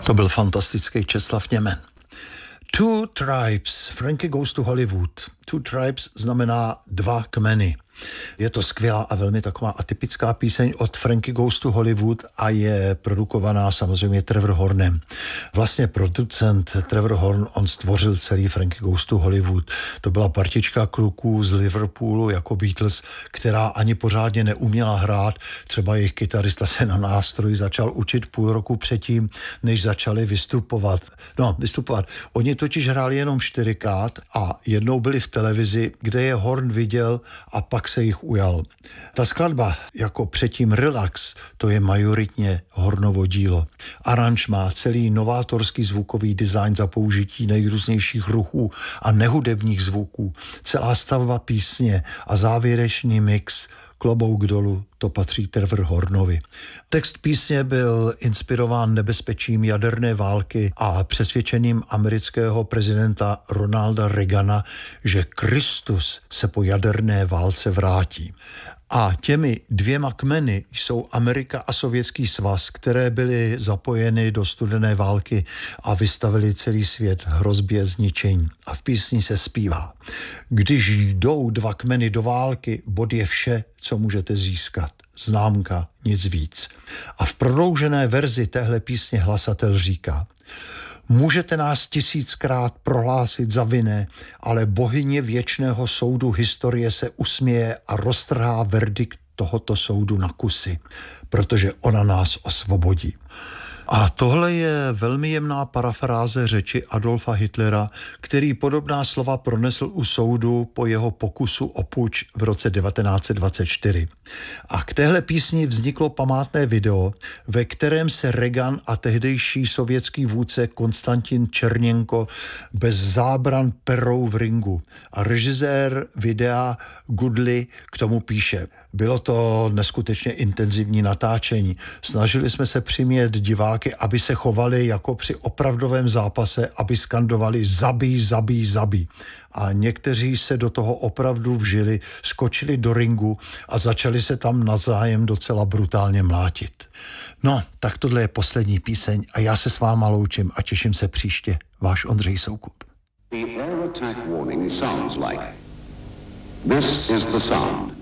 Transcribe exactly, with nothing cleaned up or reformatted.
To byl fantastický Česlav Němen. Two Tribes, Frankie Goes to Hollywood. Two Tribes znamená dva kmeny. Je to skvělá a velmi taková atypická píseň od Frankie Goes to Hollywood a je produkovaná samozřejmě Trevor Hornem. Vlastně producent Trevor Horn, on stvořil celý Frankie Goes to Hollywood. To byla partička kluků z Liverpoolu jako Beatles, která ani pořádně neuměla hrát. Třeba jejich kytarista se na nástroj začal učit půl roku předtím, než začali vystupovat. No, vystupovat. Oni totiž hráli jenom čtyřikrát a jednou byli v televizi, kde je Horn viděl a pak se jich ujal. Ta skladba, jako předtím Relax, to je majoritně Hornovo dílo. Aranž má celý novátorský zvukový design za použití nejrůznějších ruchů a nehudebních zvuků. Celá stavba písně a závěrečný mix, klobouk dolů, to patří Trevor Hornovi. Text písně byl inspirován nebezpečím jaderné války a přesvědčením amerického prezidenta Ronalda Reagana, že Kristus se po jaderné válce vrátí. A těmi dvěma kmeny jsou Amerika a Sovětský svaz, které byly zapojeny do studené války a vystavili celý svět hrozbě zničení. A v písni se zpívá: když jdou dva kmeny do války, bod je vše, co můžete získat. Známka, nic víc. A v prodloužené verzi téhle písně hlasatel říká: můžete nás tisíckrát prohlásit za vinné, ale bohyně věčného soudu historie se usměje a roztrhá verdikt tohoto soudu na kusy, protože ona nás osvobodí. A tohle je velmi jemná parafráze řeči Adolfa Hitlera, který podobná slova pronesl u soudu po jeho pokusu o puč v roce devatenáct set dvacet čtyři. A k téhle písni vzniklo památné video, ve kterém se Reagan a tehdejší sovětský vůdce Konstantin Černěnko bez zábran perou v ringu. A režisér videa Goodley k tomu píše: bylo to neskutečně intenzivní natáčení. Snažili jsme se přimět diváky, aby se chovali jako při opravdovém zápase, aby skandovali zabij, zabij, zabij. A někteří se do toho opravdu vžili, skočili do ringu a začali se tam navzájem docela brutálně mlátit. No, tak tohle je poslední píseň a já se s váma loučím a těším se příště. Váš Ondřej Soukup. The air attack warning sounds like. This is the sound.